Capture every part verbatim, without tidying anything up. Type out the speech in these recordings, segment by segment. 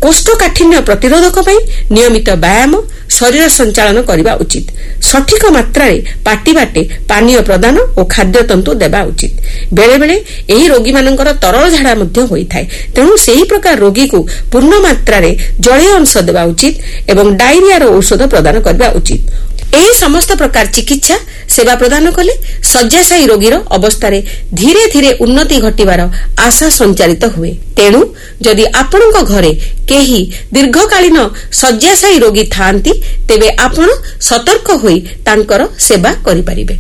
कोष्ठकाठिन्य प्रतिरोधक पई नियमित व्यायाम शरीर संचालन करबा उचित। सठिक मात्रा रे पाटी बाटे पानीय प्रदान और खाद्य तंतु देबा उचित। बेले बेले एही रोगी मानकर तरल झाड़ा मध्य होई थाए, तेणु सेही प्रकार रोगी को पूर्ण मात्रा रे जलीय अंश देबा उचित एवं डायरिया रो औषध प्रदान करबा उचित। एही समस्त प्रकार चिकित्सा सेवा प्रदान कले शय्याशायी रोगीर अवस्था रे धीरे धीरे उन्नति घटिबार आशा संचारित हुए। तेणु जदि आपणक घरे केही दीर्घकालीन शय्याशायी रोगी थांती तेबे आपण सतर्क होई तांकर सेवा करि परिबे।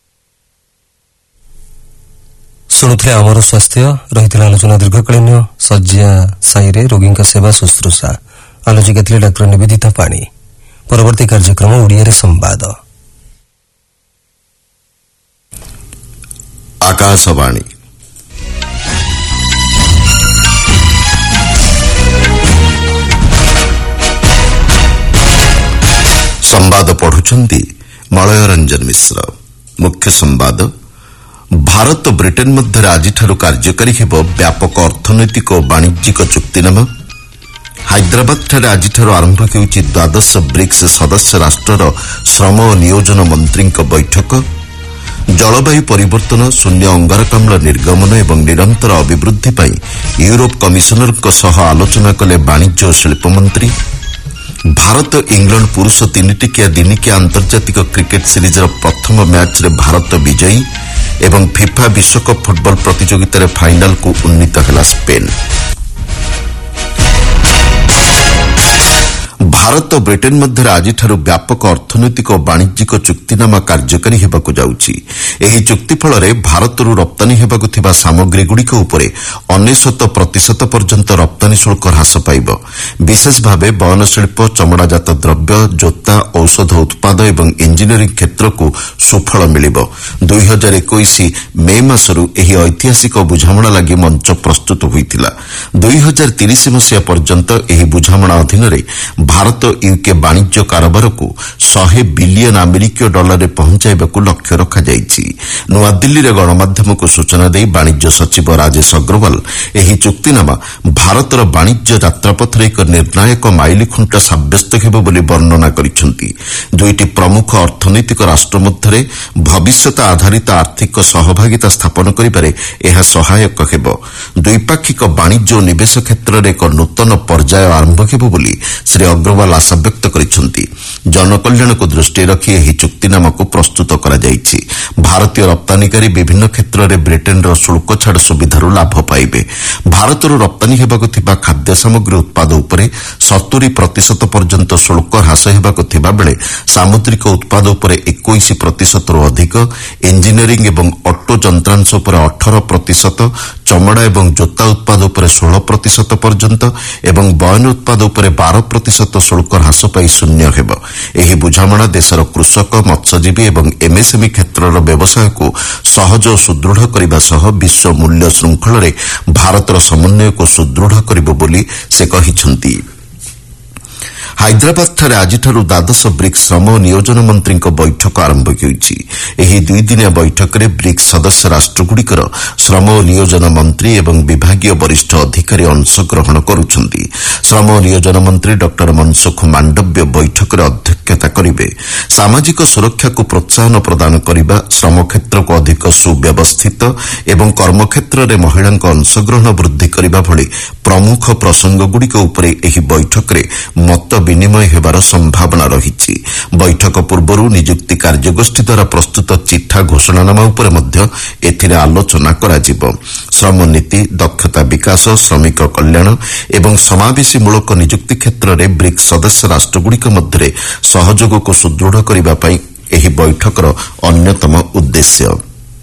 शुणुथिले आमर स्वास्थ्य रही आलोचना दीर्घकालीन शय्याशायी रे रोगी सेवा शुश्रूषा आलोचिका थे डाक्टर निवेदिता पाणी। परवर्ती कार्यक्रम ओडिया संवाद। आकाशवाणी संवाद पढ़ुछंती मलय रंजन मिश्र। मुख्य संवाद। भारत ब्रिटेन मध्य आज कार्यकारी हेब व्यापक अर्थनैतिक और वाणिज्यिक चुक्तिनामा। हैदराबाद आज आरंभ होउछि द्वादश ब्रिक्स सदस्य राष्ट्रर श्रम और नियोजन मंत्री बैठक। जलवायु परिवर्तन, शून्य अंगारकाम्ल निर्गमन एवं निरंतर अभिवृद्धि पर यूरोप कमिशनर आलोचना कले वाणिज्य और शिल्प मंत्री। भारत इंग्लैंड पुरुष तीन टिकिया दिनिकिया अंतर्जातिक क्रिकेट सीरीज प्रथम मैच रे भारत विजयी एवं फिफा विश्वकप फुटबॉल प्रतियोगिता फाइनाल को उन्नीत है स्पेन। भारत और ब्रिटेन मध्य आज व्यापक अर्थनैतिक और वाणिज्यिक चुक्तिनामा कार्यकारी हेबाकु जाउछि। एही चुक्ति फल भारतरू रप्तानी हेबाकु थिबा सामग्रीगुड़िक उपरे अनेशत प्रतिशत पर्यंत रप्तानी शुल्क ह्रास पाइब। विशेष भावे बयनशिल्प, चमड़ाजात द्रव्य, जोता, औषध उत्पाद एवं इंजीनियरिंग क्षेत्र को सुफल मिलिब। दुई हजार इक्कीस मे मासरू एही ऐतिहासिक बुझामणा लागि मंच प्रस्तुत होइतिला। दुई हजार तीस मसीहा पर्यंत एही बुझामणा अधीन भारत यूके वाणिज्य कारोबार को सौ बिलियन अमेरिकीय डॉलर रे पहुंचाइबाकू लक्ष्य रखा जाइछि। नुआदिल्ली रे गणमाध्यम को सूचना दे वाणिज्य सचिव राजेश अग्रवाल एही चुक्तिनामा भारतर वाणिज्य यात्रापथरे एक निर्णायक माइलखुंट साब्यस्त हेब बोली वर्णना करिसेंति। दुईटी प्रमुख अर्थनैतिक राष्ट्र मध्यरे भविष्यत आधारित आर्थिक सहभागिता स्थापन करिबारे एहा सहायक हेब। द्विपाक्षिक वाणिज्य और निवेश क्षेत्र रे एक नूतन पर्याय आरंभ हेब बोली श्री अग्रवाल आशा व्यक्त करिसेंति। जनकल्याण को दृष्टि रखी एही चुक्तिनामा को प्रस्तुत करा जाइछि। भारतीय रप्तानीकारी विभिन्न क्षेत्र में ब्रिटेन शुल्क छाड़ सुविधार लाभ पाइबे। भारतर रप्तानी हेबाकु थिबा खाद्य सामग्री उत्पाद उपरे सत्तरी प्रतिशत पर्यंत शुल्क ह्रास हेबाकु थिबा बेले सामुद्रिक उत्पाद उपरे इक्कीस प्रतिशत अधिक, इंजीनियरिंग एवं ऑटो यंत्रांश उपरे अठारह प्रतिशत, चमड़ा एवं जोता उत्पाद उपरे सोलह प्रतिशत पर्यंत एवं बयन उत्पाद उपरे बारह प्रतिशत शुल्क ह्रास पाई शून्य हेब। एही बुझामणा देशर कृषक, मत्स्यजीवी एवं एमएसएमई क्षेत्रर व्यवसाय को सहज और सुदृढ़ करने सह विश्व मूल्य श्रृंखल में भारतर समन्वय को सुदृढ़ करिब बोली से कहिसेंति। हैदराबाद आज द्वादश ब्रिक्स श्रम और नियोजन मंत्री बैठक आरंभ होइछि। एही दुई दिनिया बैठक में ब्रिक्स सदस्य राष्ट्रगुड़िकर श्रम और नियोजन मंत्री एवं विभागीय वरिष्ठ अधिकारी अंशग्रहण करुछन्ति। श्रम और नियोजन मंत्री डॉक्टर मनसुख मांडव्य बैठक में अध्यक्षता करिवे। सामाजिक सुरक्षा को प्रोत्साहन प्रदान करिबा, श्रम क्षेत्र को अधिक सुव्यवस्थित एवं कर्मक्षेत्र में महिलांक अंशग्रहण वृद्धि करिबा भली प्रमुख प्रसंगगुड़िक उपरे एही बैठक में मत विनिमय हेबार संभावना रहिछि। बैठक पूर्वरु नियुक्ति कार्यगोष्ठी द्वारा प्रस्तुत चिठा घोषणानामा उपरे मध्य एथिरे आलोचना कराजिब। श्रम नीति, दक्षता विकास, श्रमिक कल्याण एवं समावेशी मूलक नियुक्ति क्षेत्र में ब्रिक्स सदस्य राष्ट्रगुड़िक मध्य सहयोग को सुदृढ़ करने पई एही बैठकर अन्यतम उद्देश्य।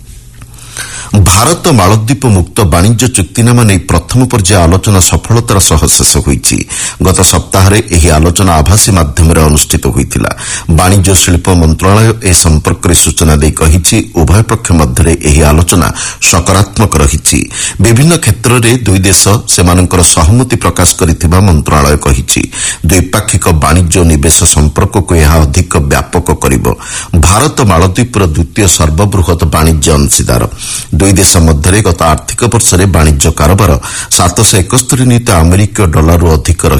भारत मालद्वीप मुक्त वाणिज्य चुक्तिनामा नहीं प्रथम पर्याय आलोचना सफलतार सह शेष होइछि। गत सप्ताह एही आलोचना आभासी माध्यम अनुष्ठित होइतिला। वाणिज्य शिल्प मंत्रालय ए संपर्क में सूचना दे कहिछि उभय पक्ष मध्य एही आलोचना सकारात्मक रहिछि। विभिन्न क्षेत्र में दुई देश सेमानंकर सहमति प्रकाश करिथिबा मंत्रालय कहिछि। द्विपाक्षिक वाणिज्य और निवेश संपर्क को यह अधिक व्यापक करिब। भारत मालद्वीपर द्वितीय सर्वबृहत वाणिज्य अंशीदार। दुई देश मध्य गत आर्थिक वर्ष में वाणिज्य कारोबार सात सौ एकस्तरी नियुत अमेरिकीय डॉलर अधिक